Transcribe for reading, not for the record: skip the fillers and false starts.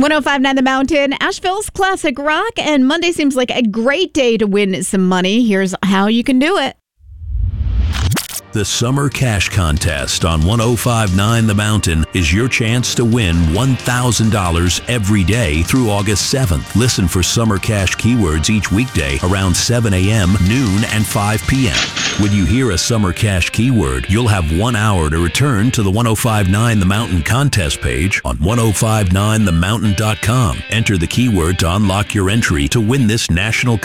1059 The Mountain, Asheville's classic rock, and Monday seems like a great day to win some money. Here's how you can do it. The Summer Cash Contest on 1059 The Mountain is your chance to win $1,000 every day through August 7th. Listen for Summer Cash keywords each weekday around 7 a.m., noon, and 5 p.m. When you hear a Summer Cash keyword, you'll have 1 hour to return to the 1059 The Mountain contest page on 1059themountain.com. Enter the keyword to unlock your entry to win this national